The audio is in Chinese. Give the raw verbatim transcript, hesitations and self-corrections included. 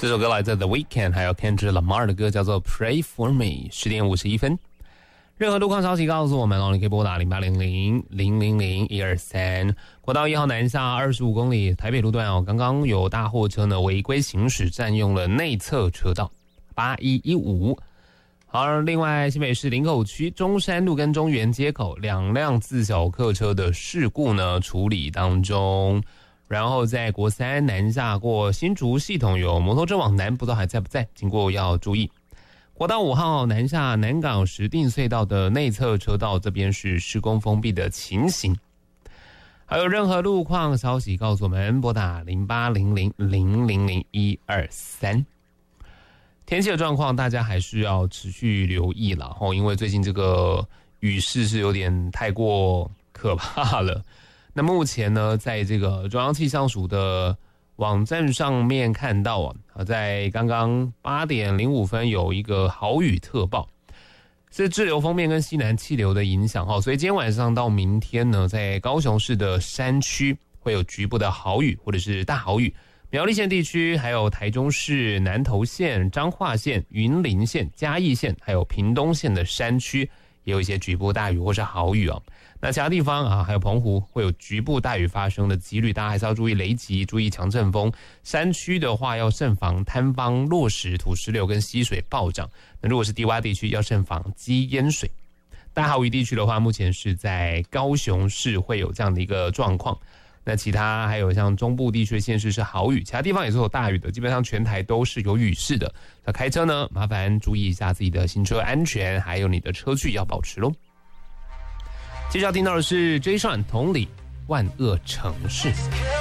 这首歌来自 The Weeknd 还有 Kendrick Lamar 的歌叫做 Pray For Me。 十点五十一分，任何路况消息告诉我们哦，你可以拨打零八零零零零零一二三。国道一号南下二十五公里台北路段哦，刚刚有大货车呢违规行驶，占用了内侧车道八一一五。好，另外新北市林口区中山路跟中原街口两辆自小客车的事故呢处理当中。然后在国三南下过新竹系统有摩托车往南，不知道还在不在，经过要注意。国道五号南下南港石碇隧道的内侧车道这边是施工封闭的情形。还有任何路况消息告诉我们，拨打零八零零零零零一二三。天气的状况大家还是要持续留意啦，因为最近这个雨势是有点太过可怕了。那目前呢，在这个中央气象署的网站上面看到啊，在刚刚八点零五分有一个豪雨特报，是滞留锋面跟西南气流的影响，所以今天晚上到明天呢，在高雄市的山区会有局部的豪雨或者是大豪雨，苗栗县地区还有台中市南投县、彰化县、云林县、嘉义县还有屏东县的山区也有一些局部大雨或是豪雨哦。那其他地方啊，还有澎湖会有局部大雨发生的几率，大家还是要注意雷击，注意强阵风。山区的话要慎防坍方、落石、土石流跟溪水暴涨。那如果是低洼地区，要慎防积淹水。大豪雨地区的话，目前是在高雄市会有这样的一个状况。那其他还有像中部地区的县市是豪雨，其他地方也是有大雨的，基本上全台都是有雨势的。那开车呢，麻烦注意一下自己的行车安全，还有你的车距要保持咯。接下来听到的是 J. Sean 同理万恶城市。